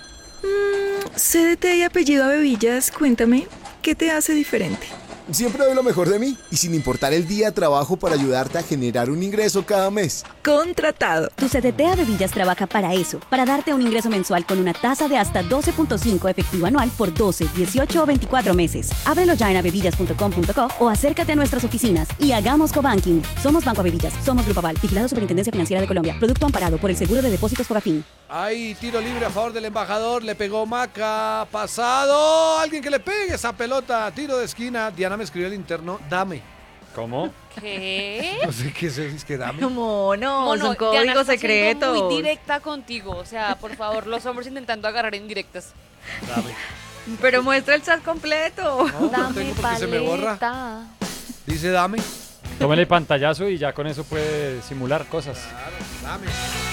Mm, C D T y apellido Avevillas, cuéntame, ¿qué te hace diferente? Siempre doy lo mejor de mí y sin importar el día trabajo para ayudarte a generar un ingreso cada mes. Contratado. Tu C D T Avevillas trabaja para eso, para darte un ingreso mensual con una tasa de hasta doce punto cinco efectivo anual por doce, dieciocho o veinticuatro meses. Ábrelo ya en avevillas punto com punto co o acércate a nuestras oficinas y hagamos cobanking. Somos Banco Avevillas, somos Grupo Aval, vigilado Superintendencia Financiera de Colombia, producto amparado por el Seguro de Depósitos Fogafín. Hay tiro libre a favor del embajador. Le pegó Maca. Pasado. Alguien que le pegue esa pelota. Tiro de esquina. Diana me escribió el interno. Dame. ¿Cómo? ¿Qué? No sé qué es, es que dame. Como no, Mono, son Diana códigos está siendo secretos. muy directa contigo. O sea, por favor, los hombres intentando agarrar indirectas. Dame. Pero muestra el chat completo. No, no tengo porque se me borra. paleta. Dice dame. Tómele pantallazo y ya con eso puede simular cosas. Claro, dame.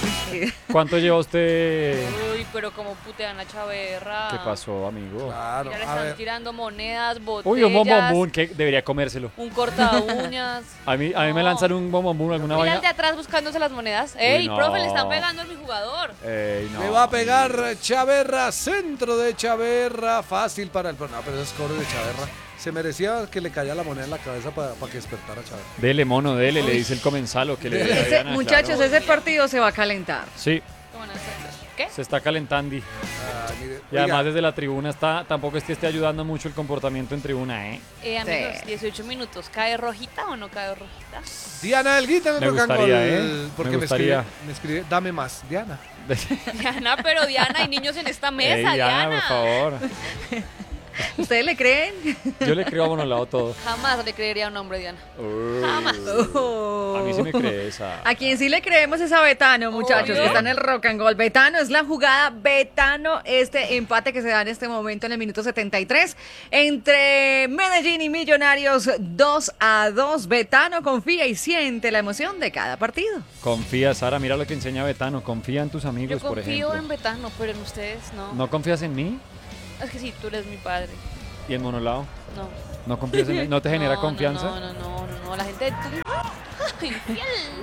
¿Cuánto lleva usted? Uy, pero como putean a Chaverra. ¿Qué pasó, amigo? Claro. Ya le A están ver. tirando monedas, botellas. Uy, un bombombún, que debería comérselo. Un corta uñas. A mí, a mí me lanzan un bombombún, alguna Mira el vaina. de atrás buscándose las monedas. ¡Ey, no. profe, le están pegando a mi jugador! Ey, no. Le va a pegar Chaverra. Centro de Chaverra. Fácil para el... No, pero es cobro de Chaverra. Se merecía que le cayera la moneda en la cabeza para que despertara Chaverra. Dele, mono, dele, le dice el comensalo que le dé a Ese- Diana, muchachos, claro. ese partido se va a calentar. Sí, ¿Cómo van a hacer? ¿Qué? se está calentando. Y Ah, mire, además oiga, desde la tribuna está, tampoco es que esté ayudando mucho el comportamiento en tribuna, ¿eh? Eh, amigos, Sí. dieciocho minutos. ¿Cae rojita o no cae rojita? Diana Elguita en el Me rock and gustaría, roll, ¿eh? Porque Me me, escribe, gustaría. me escribe, dame más, Diana. Diana, pero Diana, hay niños en esta mesa, Ey, Diana, Diana. por favor. ¿Ustedes le creen? Yo le creo a Monolao todo. Jamás le creería a un hombre, Diana. Uy, Jamás. a mí sí me crees. esa. A quien sí le creemos es a Betano, muchachos, Obvio. que está en el Rock and Roll. Betano es la jugada. Betano, este empate que se da en este momento en el minuto setenta y tres entre Medellín y Millonarios, dos a dos. Betano confía y siente la emoción de cada partido. Confía, Sara, mira lo que enseña Betano. Confía en tus Yo amigos, por confío ejemplo. en Betano, pero en ustedes no. ¿No confías en mí Es que sí, tú eres mi padre. y en Monolao? No. ¿No confías en mí? ¿No te genera No, confianza? No, no, no, no, no. La gente de tu... Infiel.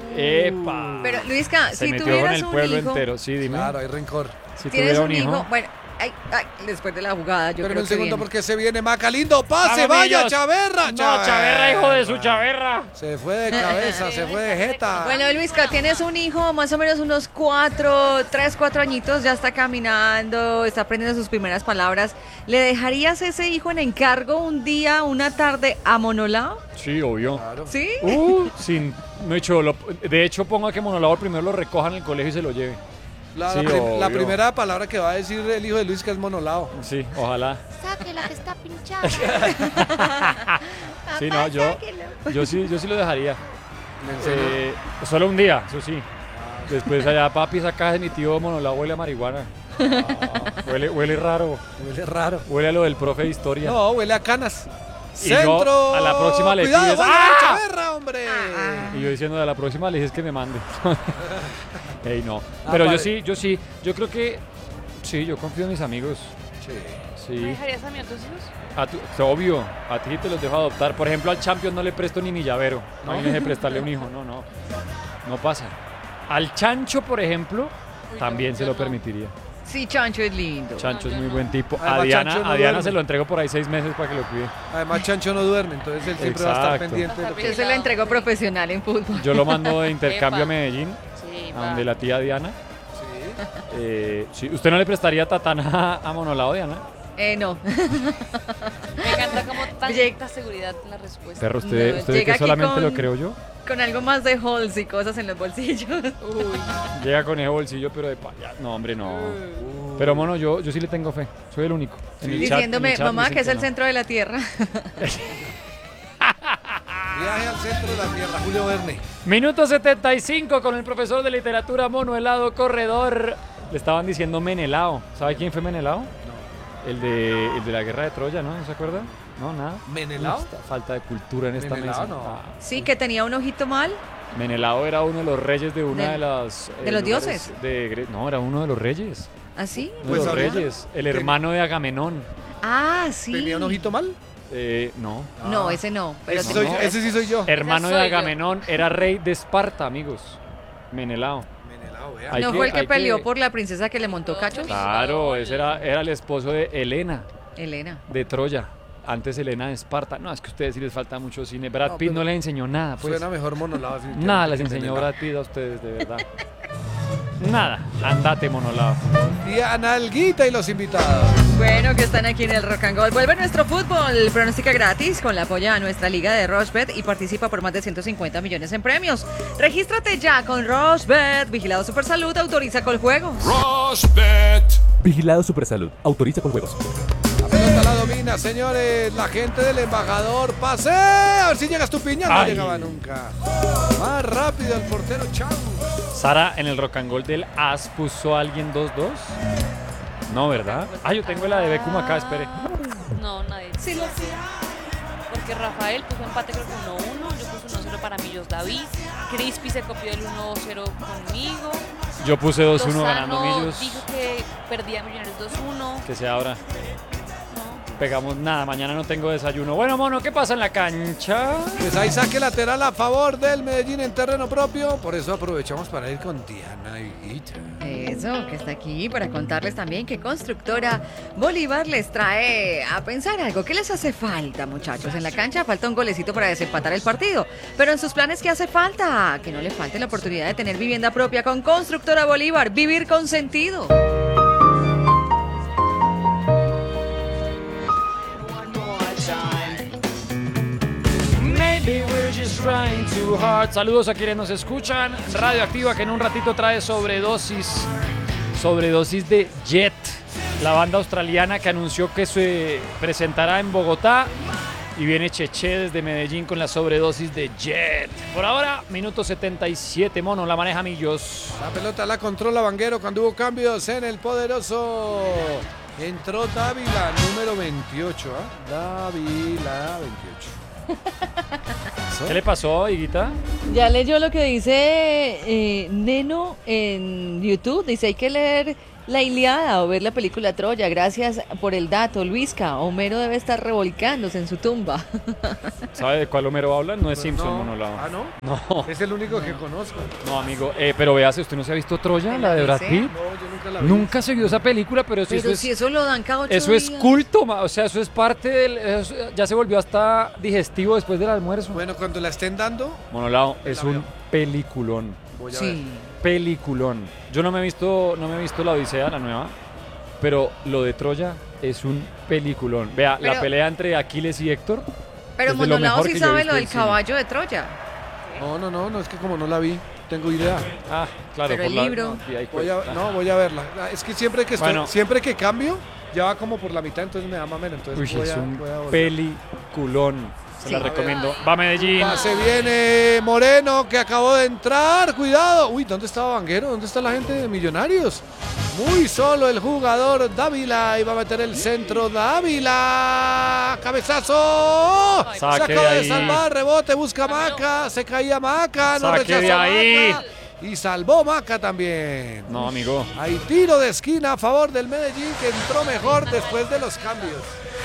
¡Epa! Pero, Luisca, Se si metió con tuvieras el un pueblo hijo, entero. Sí, dime. Claro, hay rencor. Si tienes tuviera un un hijo. hijo, bueno, ay, ay, después de la jugada, yo Pero creo un que segundo viene. porque se viene Maca. Lindo pase, ¡Vamos, vaya millos! Chaverra. No, Chaverra, hijo de su Chaverra. Se fue de cabeza, se fue de jeta. Bueno, Luisca, tienes un hijo, más o menos unos cuatro, tres, cuatro añitos, ya está caminando, está aprendiendo sus primeras palabras. ¿Le dejarías ese hijo en encargo un día, una tarde a Monolao? Sí, obvio. Claro. ¿Sí? Uh, sin, no he hecho, lo- de hecho pongo a que Monolao primero lo recoja en el colegio y se lo lleve. La, Sí, la prim- la obvio. primera palabra que va a decir el hijo de Luis que es monolao. Sí, ojalá. Saque la que está pinchada. Sí, no, yo, yo sí, yo sí lo dejaría. En serio. Eh, solo un día, eso sí. Después allá, papi, esa caja de mi tío Monolao huele a marihuana. Huele, huele raro. Huele raro. Huele a lo del profe de historia. No, huele a canas. Y yo, Centro. a la próxima le Cuidado, pides, gol de ¡ah! Chaverra, hombre. Y yo diciendo, de la próxima le dices que me mande. Ey, no. Pero Ah, yo vale. sí, yo sí. Yo creo que, sí, yo confío en mis amigos. Sí. ¿Me Sí. dejarías a mí a tus hijos? A tu- es obvio, a ti te los dejo adoptar. Por ejemplo, al Champion no le presto ni mi llavero. No hay de prestarle un hijo, no, no. No pasa. Al Chancho, por ejemplo, Uy, también yo- se yo lo no. permitiría. Sí, Chancho es lindo. Chancho yo es muy no. buen tipo. Además, A Diana, Chancho no a Diana duerme. se lo entrego por ahí seis meses para que lo cuide. Además, Chancho no duerme, entonces él siempre va a estar Exacto. pendiente de lo que... Yo se lo entrego profesional en fútbol. Yo lo mando de intercambio a Epa. Medellín Sí. a va. donde la tía Diana. Sí. Eh, sí, ¿usted no le prestaría tatana a Monolao, Diana? Eh, no. Me encanta como tanta seguridad en la respuesta. Perro, ¿usted, No, usted llega que aquí solamente con- lo creo yo? Con algo más de halls y cosas en los bolsillos. Llega con ese bolsillo, pero de paya. No, hombre, no. Pero, mono, yo, yo sí le tengo fe. Soy el único. En el chat- en Diciéndome, el chat mamá, dicen que es el no. centro de la tierra. Viaje al centro de la Tierra, Julio Verne. Minuto setenta y cinco con el profesor de literatura Mono Helado Corredor. Le estaban diciendo Menelao. ¿Sabe quién fue Menelao? No. El de, el de la guerra de Troya, ¿no? ¿No se acuerda? No, nada. ¿Menelao? Esta falta de cultura en esta Menelao, mesa. no. Ah. Sí, que tenía un ojito mal. Menelao era uno de los reyes de una De- de, las... ¿de los lugares dioses? de Gre- no, era uno de los reyes. ¿Así? Uno Pues de los había- reyes. El ten- hermano de Agamenón. Ah, sí. ¿Tenía un ojito mal? Eh, no. No, ese no. Pero Ese, sí- soy- no. ese sí soy yo. Hermano Esa de soy yo. Agamenón era rey de Esparta, amigos. Menelao. Menelao, vea. Hay ¿No que- fue el que hay peleó que- por la princesa que le montó cachos? Claro, ese era, era el esposo de Helena, Elena. de Troya. Antes Helena de Esparta. No, es que a ustedes sí les falta mucho cine. Brad No, Pitt pero no les enseñó nada, pues. Suena mejor Monolao. definitivamente, Nada les que enseñó Menelao. Brad Pitt a ustedes, de verdad. Nada. Andate, Monolao. Y Analguita y los invitados. Bueno, que están aquí en el Rock and Roll. Vuelve nuestro fútbol. Pronóstica gratis con la apoya a nuestra liga de Rochebet y participa por más de ciento cincuenta millones en premios. Regístrate ya con Rochebet. Vigilado Supersalud. Autoriza con juegos. Vigilado Supersalud. Autoriza con juegos. La pelota la domina, señores. La gente del embajador. Pase. A ver si llegas tu piña. No Ay. llegaba nunca. Más rápido el portero. Chau. Sara, en el rock and roll del As puso a alguien dos dos. No, ¿verdad? Ah, yo tengo la de Becum acá, espere. No, nadie. Sí, lo sé. Porque Rafael puso empate creo que uno uno, yo puse uno cero para Millos David, Crispy se copió el uno cero conmigo. Yo puse dos uno Lozano ganando Millos. dijo que perdía Millonarios dos uno. Que sea ahora. No. Pegamos nada, mañana no tengo desayuno. Bueno, mono, ¿qué pasa en la cancha? Pues hay saque lateral a favor del Medellín en terreno propio. Por eso aprovechamos para ir con Diana y Guita. Eso, que está aquí para contarles también que Constructora Bolívar les trae a pensar algo. ¿Qué les hace falta, muchachos? En la cancha falta un golecito para desempatar el partido. Pero en sus planes, ¿qué hace falta? Que no le falte la oportunidad de tener vivienda propia con Constructora Bolívar. Vivir con sentido. Maybe we're just trying too hard. Saludos a quienes nos escuchan. Radioactiva, que en un ratito trae sobredosis. Sobredosis de Jet, la banda australiana que anunció que se presentará en Bogotá. Y viene Cheche desde Medellín con la sobredosis de Jet. Por ahora, minuto setenta y siete, mono, la maneja Millos. La pelota la controla Vanguero cuando hubo cambios en el poderoso. Entró Dávila, número veintiocho. ¿ah? Dávila, veintiocho. ¿Qué le pasó, Higuita? Ya leyó lo que dice eh, Neno en YouTube. Dice, hay que leer la Ilíada o ver la película Troya. Gracias por el dato, Luisca. Homero debe estar revolcándose en su tumba. ¿Sabe de cuál Homero habla? No es Simpson, No. mono. La... Ah, ¿no? No, Es el único que conozco. no, amigo. Eh, pero véase, ¿usted no se ha visto Troya, la de Brad ¿Sí? Pitt? No, yo nunca la vi. Nunca se vio esa película, pero eso, Pero eso es... si eso lo dan cada ocho Eso es días. culto, ma- o sea, eso es parte del... eso ya se volvió hasta digestivo después del almuerzo. Bueno, cuando la estén dando, Monolao, es la un veo. peliculón, voy a Sí. peliculón. Yo no me he visto, no me he visto la Odisea, la nueva, pero lo de Troya es un peliculón. Vea, la Pero- pelea entre Aquiles y Héctor. Pero es de lo Monolao mejor sí que yo he sabe visto lo del del cine. caballo de Troya. ver. No, no, no, no, es que como no la vi, tengo idea. Ah, claro. Pero por el la- libro. no, sí, ahí Voy a, cuenta. no, voy a verla. Ah, Es que siempre que estoy, Bueno. siempre que cambio, ya va como por la mitad, entonces me da mamera. Entonces Uy, voy, es a, un voy a volver. peliculón. Se la Sí. recomiendo. Va Medellín. Pase viene Moreno que acabó de entrar. Cuidado. Uy, ¿dónde estaba Vanguero? ¿Dónde está la gente de Millonarios? Muy solo el jugador Dávila. Iba a meter el centro Dávila. Cabezazo. Se Saque acaba de de ahí. salvar. Rebote. Busca Maca. Se caía Maca. No Saque de rechazó ahí. Maca. Y salvó Maca también. No, amigo. Hay tiro de esquina a favor del Medellín que entró mejor después de los cambios.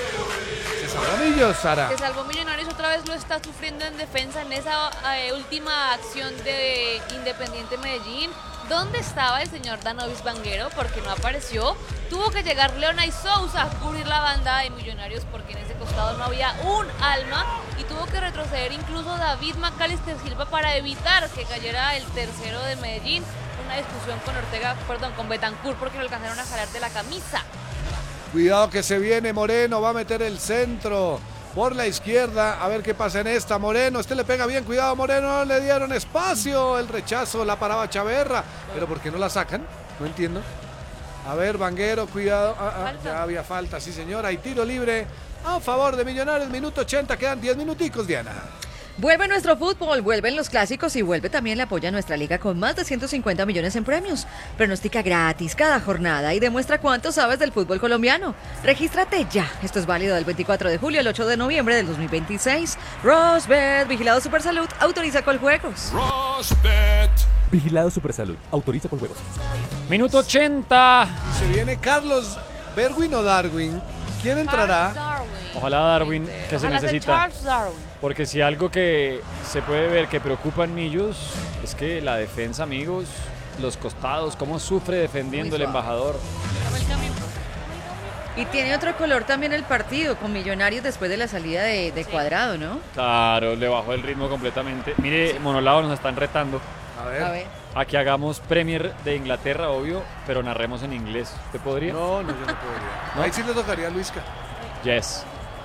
Se salvó Millos, Sara. Que salvó Millonarios otra vez lo está sufriendo en defensa en esa eh, última acción de Independiente Medellín. ¿Dónde estaba el señor Danovis Vanguero? Porque no apareció. Tuvo que llegar Leonay Sousa a cubrir la banda de Millonarios porque en ese costado no había un alma y tuvo que retroceder incluso David Macalister Silva para evitar que cayera el tercero de Medellín. una discusión con Ortega, perdón, con Betancur porque lo alcanzaron a jalar de la camisa. Cuidado que se viene Moreno, va a meter el centro por la izquierda, a ver qué pasa en esta. Moreno, este le pega bien, cuidado Moreno, le dieron espacio, el rechazo, la paraba Chaverra, pero ¿por qué no la sacan? No entiendo. A ver, Vanguero, cuidado, ah, ah, ya había falta, sí señor, hay tiro libre a favor de Millonarios, minuto ochenta, quedan diez minuticos, Diana. Vuelve nuestro fútbol, vuelven los clásicos y vuelve también la apoya a nuestra liga con más de ciento cincuenta millones en premios. Pronostica gratis cada jornada y demuestra cuánto sabes del fútbol colombiano. Regístrate ya. Esto es válido del veinticuatro de julio al ocho de noviembre del dos mil veintiséis. Rosbet, Vigilado Supersalud, autoriza con juegos. Rosbet. Vigilado Supersalud, autoriza con juegos. Minuto ochenta. Se viene Carlos Berwin o Darwin. ¿Quién entrará? Darwin. Ojalá Darwin, que se Ojalá sea necesita. Charles Darwin. Porque si algo que se puede ver que preocupa en Millos es que la defensa, amigos, los costados, cómo sufre defendiendo el embajador. Y tiene otro color también el partido, con Millonarios después de la salida de, de Cuadrado, ¿no? Claro, le bajó el ritmo completamente. Mire, Monolado nos están retando. A ver. A ver. A que hagamos Premier de Inglaterra, obvio, pero narremos en inglés. ¿Usted podría? No, no, yo no podría. No, ahí sí le tocaría a Luisca. Yes.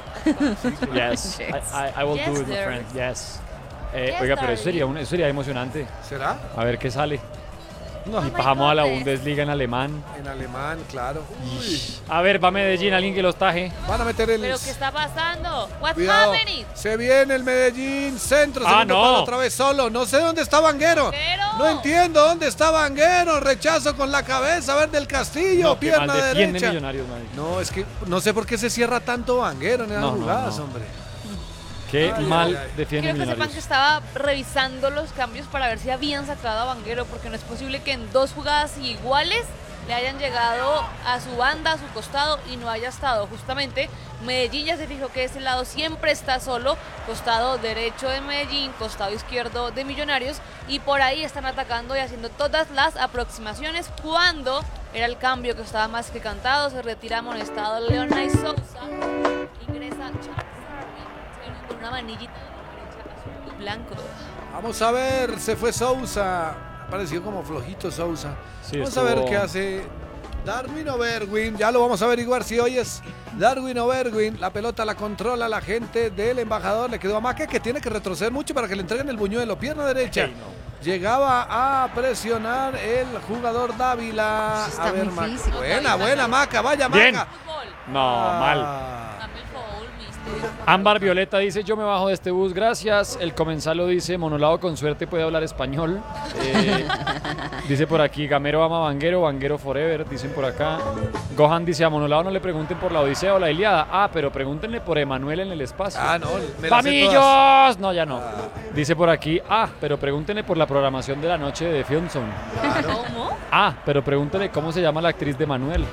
Yes. I, I, I will Yes, do it, my Derek. friend. Yes. Eh, Yes, oiga, pero eso darling. sería, un, eso sería emocionante. ¿Será? A ver qué sale. No, Y my pasamos a la goodness. Bundesliga en alemán. en alemán, claro. Uy. A ver, va Medellín, alguien que los taje. Van a meter el... ¿Pero qué está pasando? What's Cuidado, happening? se viene el Medellín, centro, Ah, segundo no. palo otra vez solo, no sé dónde está Vanguero, Vanguero. no entiendo dónde está Vanguero, rechazo con la cabeza, a ver del Castillo, No, qué pierna mal defiende derecha. Millonarios, madre. No, es que no sé por qué se cierra tanto Vanguero en esas No, no, jugadas, no. hombre. Qué Ay, mal ay, ay. defiende Quiero que sepan que Millonarios. estaba revisando los cambios para ver si habían sacado a Vanguero, porque no es posible que en dos jugadas iguales le hayan llegado a su banda, a su costado y no haya estado. Justamente Medellín ya se fijó que ese lado siempre está solo, costado derecho de Medellín, costado izquierdo de Millonarios, y por ahí están atacando y haciendo todas las aproximaciones cuando era el cambio que estaba más que cantado. Se retira amonestado Leonay Sousa, ingresa Charles Darwin con una manillita de la derecha azul y blanco. Vamos a ver, se fue Sousa, ha parecido como flojito Sousa. Sí, vamos estuvo- a ver qué hace Darwin o Berwin, ya lo vamos a averiguar si hoy es Darwin o Berwin. La pelota la controla la gente del embajador, le quedó a Maque que tiene que retroceder mucho para que le entreguen el buñuelo, pierna derecha. Sí, no. Llegaba a presionar el jugador Dávila. Está a ver, muy Maca. físico. Buena, buena Maca, vaya Bien. Maca. Fútbol. No, mal. Ah. Dame el foul, mister. Ámbar Violeta dice, yo me bajo de este bus, gracias. El comensalo dice, Monolado con suerte puede hablar español. Eh, dice por aquí, Gamero ama a Vanguero, Vanguero forever, dicen por acá. Gohan dice, a Monolado no le pregunten por la Odisea o la Iliada. Ah, pero pregúntenle por Emanuel en el espacio. Ah, no, me las sé todas. ¡Famillos! No, ya no. Dice por aquí, ah, pero pregúntenle por la programación de la noche de Fieldsong. ¿Cómo? Ah, pero pregúntenle cómo se llama la actriz de Manuel.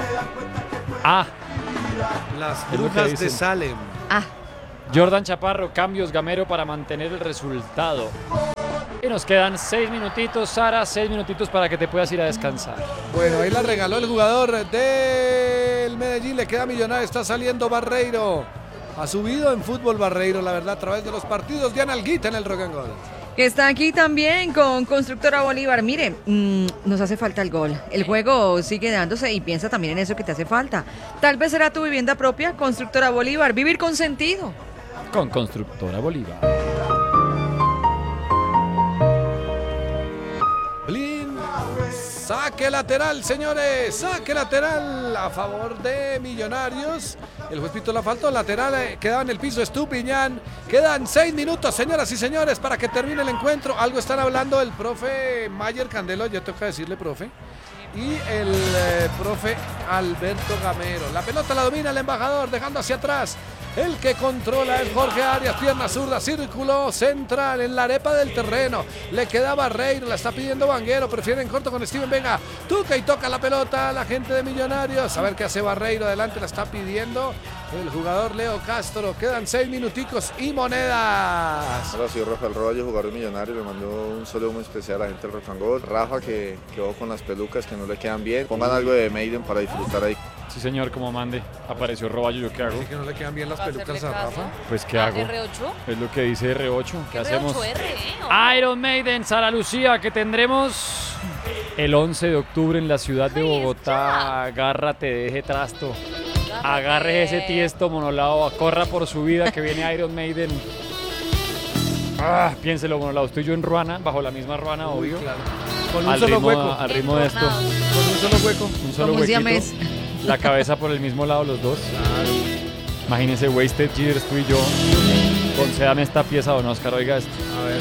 Ah, Las Es lo que brujas de dicen. Salem. Ah, Jordan Chaparro, cambios Gamero para mantener el resultado. Y nos quedan seis minutitos, Sara, seis minutitos para que te puedas ir a descansar. Bueno, ahí la regaló el jugador del Medellín, le queda Millonario, está saliendo Barreiro. Ha subido en fútbol Barreiro, la verdad, a través de los partidos. Diana Alguita en el Rock and Roll. que está aquí también con Constructora Bolívar. Mire, mmm, nos hace falta el gol. El juego sigue dándose y piensa también en eso que te hace falta. Tal vez será tu vivienda propia, Constructora Bolívar. Vivir con sentido. Con Constructora Bolívar. Blin, saque lateral, señores, saque lateral a favor de Millonarios. El juez pitó la falta, lateral, eh, quedaba en el piso Estupiñán. Quedan seis minutos, señoras y señores, para que termine el encuentro. Algo están hablando el profe Mayer Candelo, ya toca decirle profe. Y el eh, profe Alberto Gamero. La pelota la domina el embajador, dejando hacia atrás. El que controla es Jorge Arias, pierna zurda, círculo central en la arepa del terreno. Le queda Barreiro, la está pidiendo Vanguero, prefieren corto con Steven Vega. Toca y toca la pelota la gente de Millonarios. A ver qué hace Barreiro, adelante la está pidiendo el jugador Leo Castro. Quedan seis minuticos y monedas. Hola, soy Rafael Roballo, jugador de Millonario. Le mando un saludo muy especial a la gente del Rock and Roll. Rafa, que quedó con las pelucas que no le quedan bien. Pongan algo de Maiden para disfrutar ahí. Sí, señor, como mande. Apareció Roballo, ¿yo qué hago? Así que no le quedan bien las ¿Va a pelucas hacerle a caso? Rafa. Pues, ¿qué Ah, hago? R ocho. Es lo que dice R ocho. ¿Qué hacemos? R ocho R, ¿eh? Iron Maiden, Sara Lucía, que tendremos el once de octubre en la ciudad de Bogotá. Agárrate de ese trasto. Agarre ese tiesto, Monolao. Corra por su vida que viene Iron Maiden. Ah, piénselo, Monolao. Estoy yo en Ruana, bajo la misma Ruana, obvio. Claro. Con un al solo ritmo, hueco. Al ritmo de esto. Con un solo hueco. Un solo Como un huequito. siamés. La cabeza por el mismo lado los dos. Claro. Imagínense Wasted Years, tú y yo. Concédame esta pieza, don Oscar, oiga esto. A ver.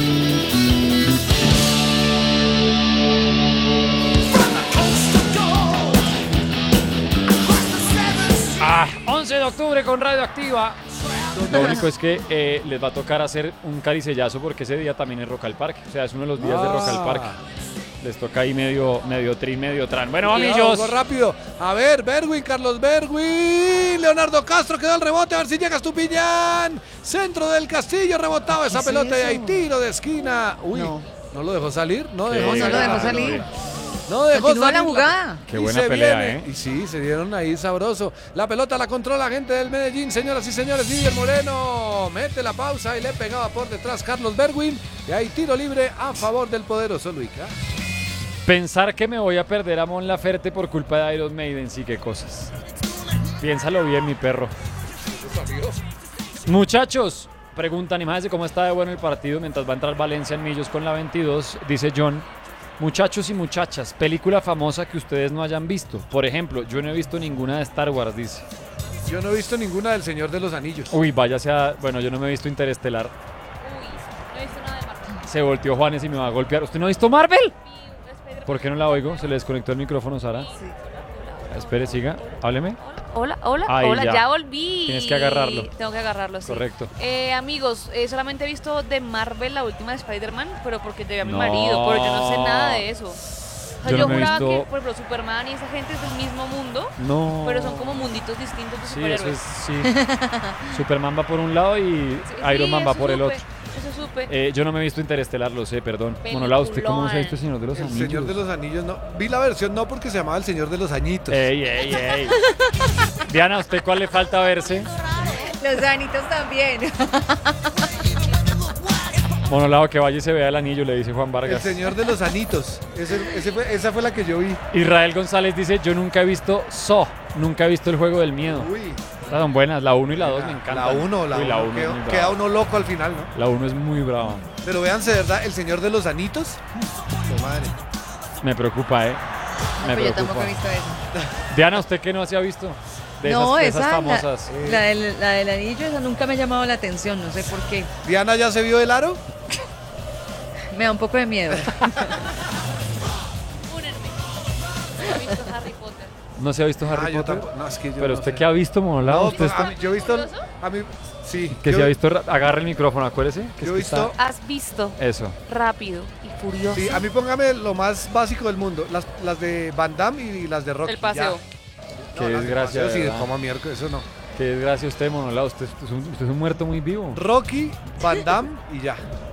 Ah, once de octubre con Radioactiva. Lo único es que eh, les va a tocar hacer un caricellazo porque ese día también es Rock al Parque. O sea, es uno de los días Ah. de Rock al Parque. Les toca ahí medio, medio tri, medio tran. Bueno, Cuidado, amigos. go rápido. A ver, Berwin, Carlos Berwin. Leonardo Castro quedó el rebote. A ver si llega Estupiñán. Centro del Castillo, rebotado esa es pelota de eso? ahí. Tiro de esquina. Uy, no, No. lo dejó salir. No Sí, dejó No, no salir. lo dejó Ah, salir. No dejó Continúa salir la jugada. Qué Y buena se pelea, viene. ¿eh? Y sí, se dieron ahí sabroso. La pelota la controla la gente del Medellín, señoras y señores. Didier Moreno mete la pausa y le pegaba por detrás Carlos Berwin. Y ahí tiro libre a favor del poderoso Luica. Pensar que me voy a perder a Mon Laferte por culpa de Iron Maiden, sí, qué cosas. Piénsalo bien, mi perro. Muchachos, preguntan, imagínense cómo está de bueno el partido mientras va a entrar Valencia en Millos con la veintidós. Dice John, muchachos y muchachas, película famosa que ustedes no hayan visto. Por ejemplo, yo no he visto ninguna de Star Wars, dice. Yo no he visto ninguna del Señor de los Anillos. Uy, vaya sea, bueno, yo no me he visto Interestelar. Uy, no he visto nada de Marvel. Se volteó Juanes y me va a golpear. ¿Usted no ha visto Marvel? ¿Por qué no la oigo? Se le desconectó el micrófono, Sara. Espere, siga, hábleme. Hola, hola, Ahí, hola, ya. ya. volví. Tienes que agarrarlo. Tengo que agarrarlo, sí. Correcto. Eh, amigos, eh, solamente he visto de Marvel la última de Spider-Man, pero porque llevé a mi No. marido, pero yo no sé nada de eso. O sea, Yo yo no me he juraba visto- que, por ejemplo, Superman y esa gente es del mismo mundo, No. pero son como munditos distintos de Sí, eso superhéroes. es, sí. Superman va por un lado y Sí, Iron Man va eso por el supe, otro. Eso supe. Eh, yo no me he visto Interestelar, lo sé, perdón. Monolao, ¿usted cómo se ha visto El Señor de los El Anillos? Señor de los Anillos no. Vi la versión no porque se llamaba El Señor de los Añitos. Ey, ey, ey. Diana, ¿a usted cuál le falta verse? Los anitos también. Monolao, que vaya y se vea el anillo, le dice Juan El Vargas. Señor de los Anitos. Ese, ese fue- esa fue la que yo vi. Israel González dice, yo nunca he visto So, nunca he visto el juego del miedo. Uy. Estas son buenas, la uno y la dos me encantan. La uno, la Uy, uno. uno es queda, muy queda brava. uno loco al final, ¿no? La uno es muy brava. Pero véanse, de verdad, El Señor de los Anitos. ¡Qué madre! Me preocupa, ¿eh? Me Pues yo preocupa. tampoco he visto eso. Diana, ¿usted qué no se ha visto? De No, esas, de esas esa, famosas. La, la del, la del anillo, esa nunca me ha llamado la atención, no sé por qué. ¿Diana ya se vio el aro? Me da un poco de miedo. Únenme. He visto Harry Potter. ¿No se ha visto Harry Ah, yo Potter? tampoco. No, es que yo Pero no usted sé. qué ha visto, Monolao, No, usted pues, está- a mí- yo he visto. A mí, sí. que yo, se ha visto, ra- agarre el micrófono, acuérdese. Que Yo he es que está- visto- ¿Has visto Eso. Rápido y Furioso? Sí, a mí póngame lo más básico del mundo. Las, las de Van Damme y las de Rocky. El paseo. Ya. Qué No, las de desgracia, paseo, sí, de verdad. como miércoles, eso no. Qué desgracia usted, Monolao. Usted, usted es un, usted es un muerto muy vivo. Rocky, Van Damme y ya.